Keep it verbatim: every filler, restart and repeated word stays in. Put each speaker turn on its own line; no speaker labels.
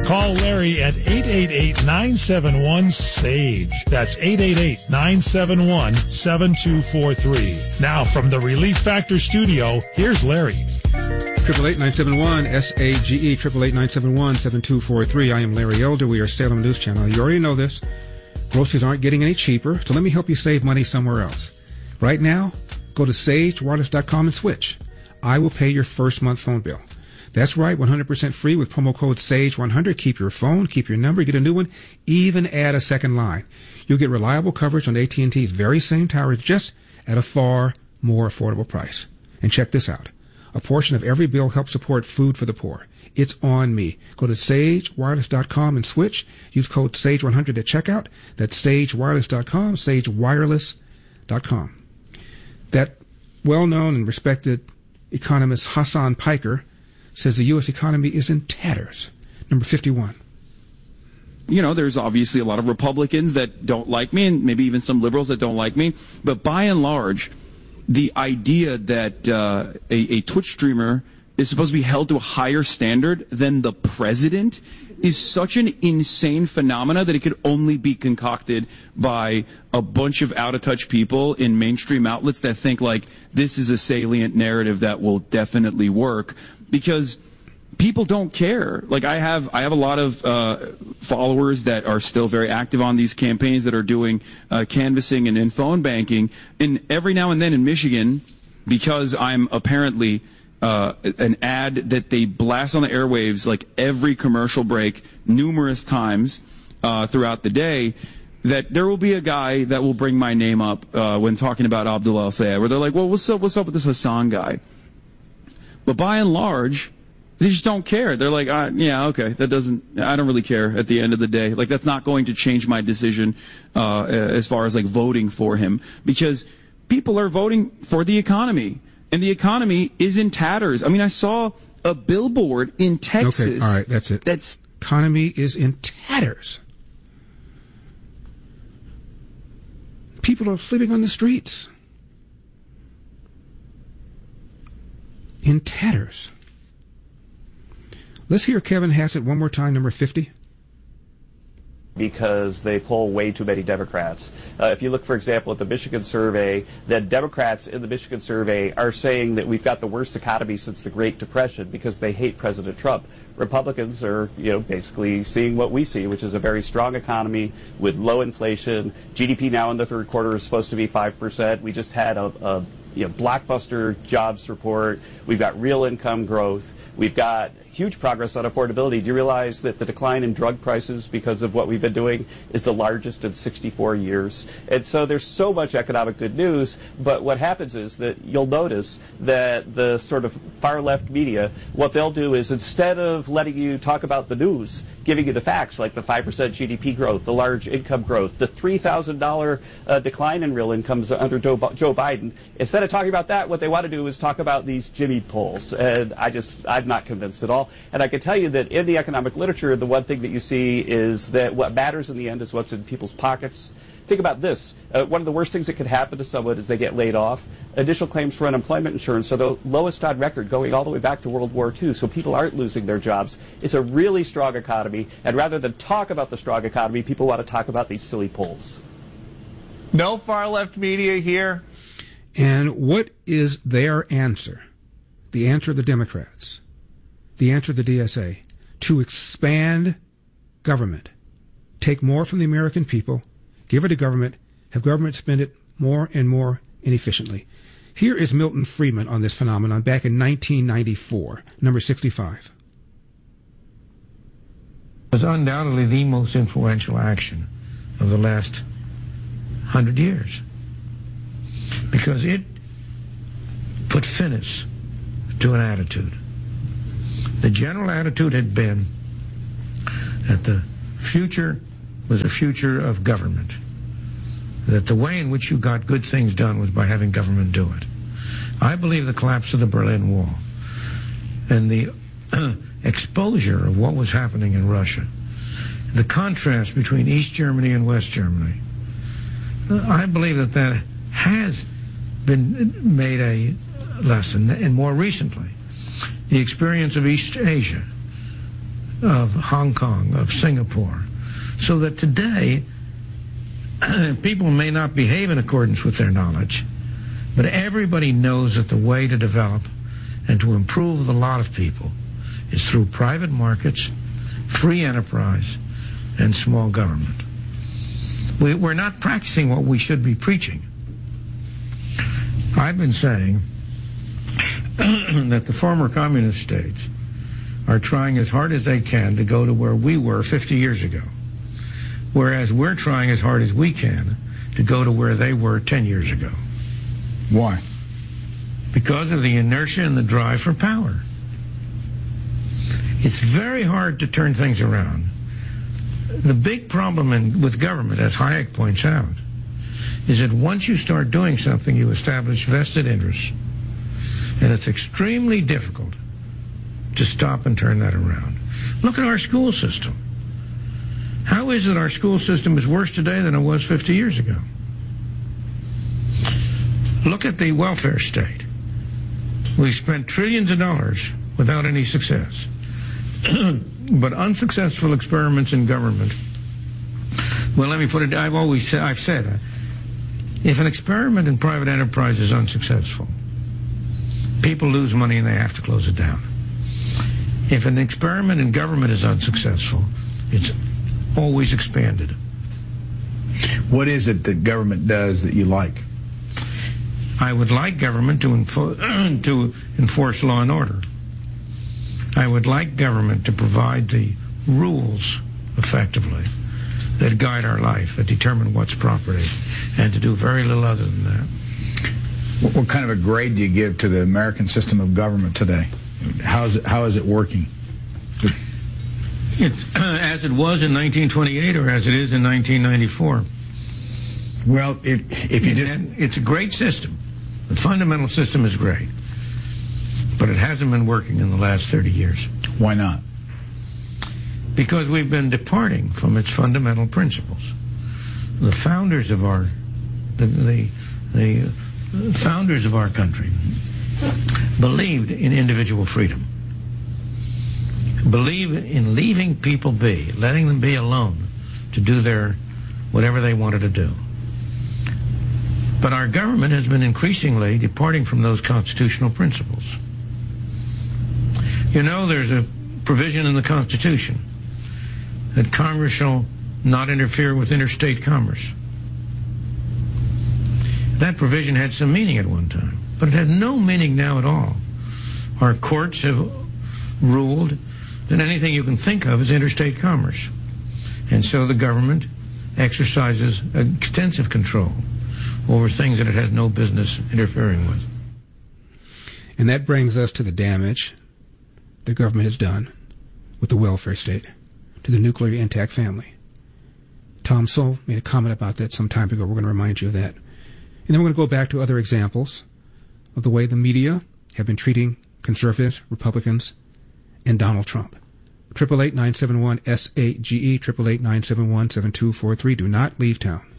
Call Larry at eight eight eight, nine seven one, S A G E. That's eight eight eight, nine seven one, seven two four three. Now, from the Relief Factor studio, here's Larry.
Triple eight nine seven one S A G E, triple eight nine seven one seven two four three. I am Larry Elder. We are Salem News Channel. You already know this. Groceries aren't getting any cheaper, so let me help you save money somewhere else. Right now, go to sage wireless dot com and switch. I will pay your first month phone bill. That's right, one hundred percent free with promo code sage one hundred. Keep your phone, keep your number, get a new one, even add a second line. You'll get reliable coverage on A T and T's very same towers, just at a far more affordable price. And check this out. A portion of every bill helps support food for the poor. It's on me. Go to sage wireless dot com and switch. Use code sage one hundred at checkout. That's sage wireless dot com, sage wireless dot com. That well-known and respected economist Hassan Piker says the U S economy is in tatters. Number fifty-one.
You know, there's obviously a lot of Republicans that don't like me, and maybe even some liberals that don't like me. But by and large, the idea that uh, a, a Twitch streamer is supposed to be held to a higher standard than the president is such an insane phenomena that it could only be concocted by a bunch of out-of-touch people in mainstream outlets that think, like, this is a salient narrative that will definitely work, because people don't care. Like, I have I have a lot of uh, followers that are still very active on these campaigns that are doing uh, canvassing and, and phone banking. And every now and then in Michigan, because I'm apparently uh, an ad that they blast on the airwaves like every commercial break numerous times uh, throughout the day, that there will be a guy that will bring my name up uh, when talking about Abdullah al-Sayed, where they're like, well, what's up, what's up with this Hassan guy? But by and large, they just don't care. They're like, uh, yeah, okay, that doesn't, I don't really care at the end of the day. Like, that's not going to change my decision uh, as far as, like, voting for him. Because people are voting for the economy. And the economy is in tatters. I mean, I saw a billboard in Texas.
Okay, all right, that's it.
That's
economy is in tatters. People are sleeping on the streets. In tatters. Let's hear Kevin Hassett one more time, number fifty.
Because they poll way too many Democrats. Uh, if you look, for example, at the Michigan survey, then Democrats in the Michigan survey are saying that we've got the worst economy since the Great Depression because they hate President Trump. Republicans are, you know, basically seeing what we see, which is a very strong economy with low inflation. G D P now in the third quarter is supposed to be five percent. We just had a, a you know, blockbuster jobs report. We've got real income growth. We've got huge progress on affordability. Do you realize that the decline in drug prices because of what we've been doing is the largest in sixty-four years? And so there's so much economic good news, but what happens is that you'll notice that the sort of far-left media, what they'll do is instead of letting you talk about the news, giving you the facts like the five percent G D P growth, the large income growth, the three thousand dollars uh, decline in real incomes under Joe Biden, instead of talking about that, what they want to do is talk about these Jimmy polls. And I just, I'm not convinced at all. And I can tell you that in the economic literature, the one thing that you see is that what matters in the end is what's in people's pockets. Think about this. Uh, one of the worst things that could happen to someone is they get laid off. Initial claims for unemployment insurance are the lowest on record going all the way back to World War Two, so people aren't losing their jobs. It's a really strong economy, and rather than talk about the strong economy, people want to talk about these silly polls.
No far-left media here.
And what is their answer? The answer of the Democrats. The answer of the D S A. To expand government. Take more from the American people. Give it to government. Have government spend it more and more inefficiently. Here is Milton Friedman on this phenomenon back in nineteen ninety-four, number sixty-five.
It was undoubtedly the most influential action of the last hundred years, because it put finish to an attitude. The general attitude had been that the future was a future of government, that the way in which you got good things done was by having government do it. I believe the collapse of the Berlin Wall and the exposure of what was happening in Russia, the contrast between East Germany and West Germany, I believe that that has been made a lesson. And more recently, the experience of East Asia, of Hong Kong, of Singapore, so that today people may not behave in accordance with their knowledge, but everybody knows that the way to develop and to improve the lot of people is through private markets, free enterprise, and small government. We, we're not practicing what we should be preaching. I've been saying that the former communist states are trying as hard as they can to go to where we were fifty years ago, whereas we're trying as hard as we can to go to where they were ten years ago.
Why?
Because of the inertia and the drive for power. It's very hard to turn things around. The big problem in, with government, as Hayek points out, is that once you start doing something, you establish vested interests. And it's extremely difficult to stop and turn that around. Look at our school system. How is it our school system is worse today than it was fifty years ago? Look at the welfare state. We've spent trillions of dollars without any success. But unsuccessful experiments in government, well, let me put it, I've always said, I've said, uh, if an experiment in private enterprise is unsuccessful, people lose money and they have to close it down. If an experiment in government is unsuccessful, it's always expanded.
What is it that government does that you like?
I would like government to, info- to enforce law and order. I would like government to provide the rules, effectively, that guide our life, that determine what's property, and to do very little other than that.
What, what kind of a grade do you give to the American system of government today? How is it, how is it working?
It, as it was in nineteen twenty-eight or as it is in nineteen ninety-four.
Well, it, if you just...
It's a great system. The fundamental system is great. But it hasn't been working in the last thirty years.
Why not?
Because we've been departing from its fundamental principles. The founders of our, the, the, the founders of our country believed in individual freedom, believed in leaving people be, letting them be alone to do their whatever they wanted to do. But our government has been increasingly departing from those constitutional principles. You know, there's a provision in the Constitution that Congress shall not interfere with interstate commerce. That provision had some meaning at one time, but it has no meaning now at all. Our courts have ruled that anything you can think of is interstate commerce. And so the government exercises extensive control over things that it has no business interfering with.
And that brings us to the damage the government has done with the welfare state to the nuclear intact family. Tom Sowell made a comment about that some time ago. We're going to remind you of that. And then we're going to go back to other examples of the way the media have been treating conservatives, Republicans, and Donald Trump. eight eight eight, nine seven one, S A G E, eight eight eight, nine seven one, seven two four three. Do not leave town.